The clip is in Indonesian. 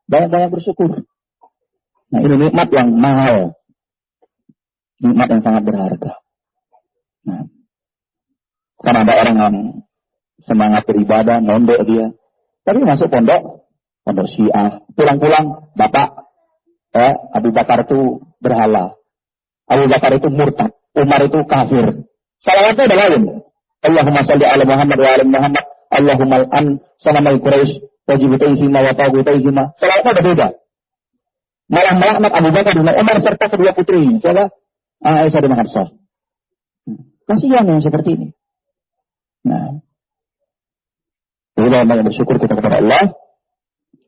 Banyak-banyak bersyukur. Nah, ini nikmat yang mahal. Nikmat yang sangat berharga. Nah, karena ada orang yang semangat beribadah, mondok dia. Tapi masuk pondok Syiah. Pulang-pulang, Bapak, Abu Bakar itu berhala. Abu Bakar itu murtad. Umar itu kafir. Salawatnya ada lain. Allahumma salli ala Muhammad wa ala Muhammad. Allahumma al'an sanamai Quraisy. Wajibutaihima wa tawgutaihima. Salawatnya ada beda. Malah melaknat Abu Bakar dan Umar serta kedua putrinya. Siapa? Aisyah dan Hafsah. Kasihan yang seperti ini. Nah, kita banyak bersyukur kita kepada Allah.